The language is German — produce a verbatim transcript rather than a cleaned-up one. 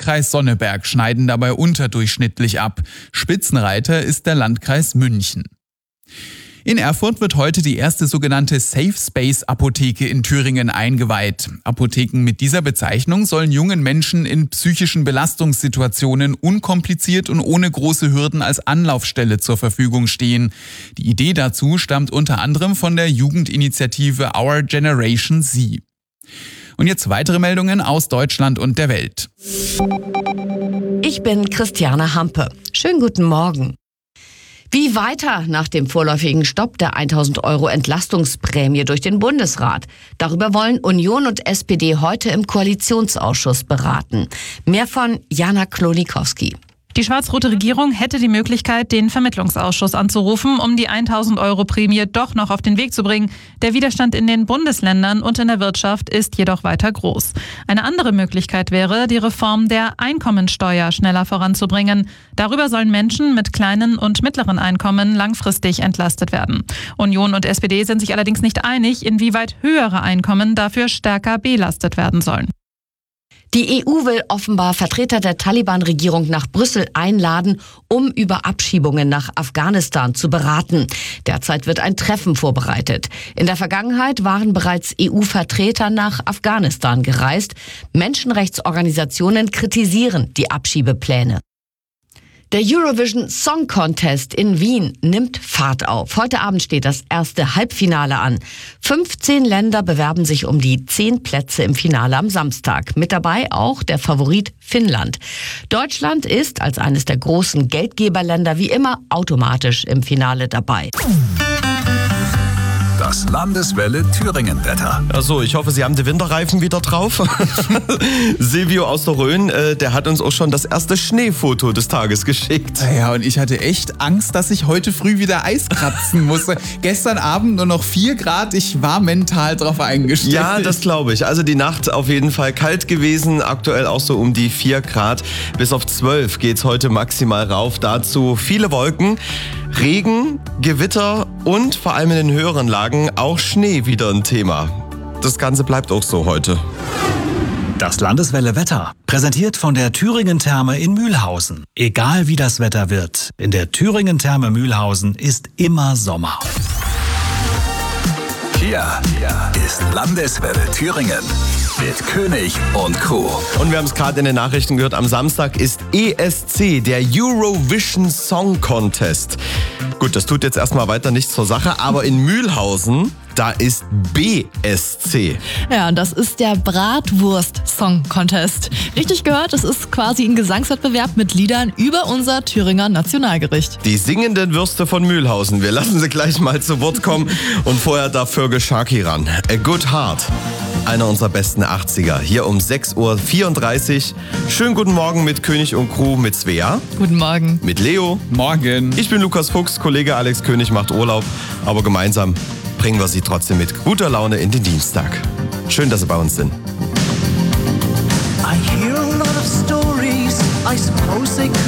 Kreis Sonneberg schneiden dabei unterdurchschnittlich ab. Spitzenreiter ist der Landkreis München. In Erfurt wird heute die erste sogenannte Safe Space Apotheke in Thüringen eingeweiht. Apotheken mit dieser Bezeichnung sollen jungen Menschen in psychischen Belastungssituationen unkompliziert und ohne große Hürden als Anlaufstelle zur Verfügung stehen. Die Idee dazu stammt unter anderem von der Jugendinitiative Our Generation Z. Und jetzt weitere Meldungen aus Deutschland und der Welt. Ich bin Christiane Hampe. Schönen guten Morgen. Wie weiter nach dem vorläufigen Stopp der tausend Euro Entlastungsprämie durch den Bundesrat? Darüber wollen Union und S P D heute im Koalitionsausschuss beraten. Mehr von Jana Klonikowski. Die schwarz-rote Regierung hätte die Möglichkeit, den Vermittlungsausschuss anzurufen, um die tausend Euro Prämie doch noch auf den Weg zu bringen. Der Widerstand in den Bundesländern und in der Wirtschaft ist jedoch weiter groß. Eine andere Möglichkeit wäre, die Reform der Einkommensteuer schneller voranzubringen. Darüber sollen Menschen mit kleinen und mittleren Einkommen langfristig entlastet werden. Union und S P D sind sich allerdings nicht einig, inwieweit höhere Einkommen dafür stärker belastet werden sollen. Die E U will offenbar Vertreter der Taliban-Regierung nach Brüssel einladen, um über Abschiebungen nach Afghanistan zu beraten. Derzeit wird ein Treffen vorbereitet. In der Vergangenheit waren bereits E U-Vertreter nach Afghanistan gereist. Menschenrechtsorganisationen kritisieren die Abschiebepläne. Der Eurovision Song Contest in Wien nimmt Fahrt auf. Heute Abend steht das erste Halbfinale an. fünfzehn Länder bewerben sich um die zehn Plätze im Finale am Samstag. Mit dabei auch der Favorit Finnland. Deutschland ist als eines der großen Geldgeberländer wie immer automatisch im Finale dabei. Das Landeswelle Thüringen-Wetter. Achso, ich hoffe, Sie haben die Winterreifen wieder drauf. Silvio aus der Rhön, äh, der hat uns auch schon das erste Schneefoto des Tages geschickt. Ja, und ich hatte echt Angst, dass ich heute früh wieder Eis kratzen musste. Gestern Abend nur noch vier Grad, ich war mental drauf eingestellt. Ja, das glaube ich. Also die Nacht auf jeden Fall kalt gewesen, aktuell auch so um die vier Grad. Bis auf zwölf geht's heute maximal rauf. Dazu viele Wolken, Regen, Gewitter und vor allem in den höheren Lagen auch Schnee wieder ein Thema. Das Ganze bleibt auch so heute. Das Landeswelle Wetter, präsentiert von der Thüringen Therme in Mühlhausen. Egal wie das Wetter wird, in der Thüringen Therme Mühlhausen ist immer Sommer. Hier ist Landeswelle Thüringen mit König und Crew. Und wir haben es gerade in den Nachrichten gehört, am Samstag ist E S C, der Eurovision Song Contest. Gut, das tut jetzt erstmal weiter nichts zur Sache, aber in Mühlhausen, da ist B S C. Ja, und das ist der Bratwurst Song Contest. Richtig gehört, es ist quasi ein Gesangswettbewerb mit Liedern über unser Thüringer Nationalgericht. Die singenden Würste von Mühlhausen. Wir lassen sie gleich mal zu Wort kommen und vorher darf Fergal Sharkey ran. A Good Heart. Einer unserer besten achtziger. Hier um sechs Uhr vierunddreißig. Schönen guten Morgen mit König und Crew, mit Svea. Guten Morgen. Mit Leo. Morgen. Ich bin Lukas Fuchs, Kollege Alex König macht Urlaub. Aber gemeinsam bringen wir Sie trotzdem mit guter Laune in den Dienstag. Schön, dass Sie bei uns sind. I hear a lot of stories, I suppose they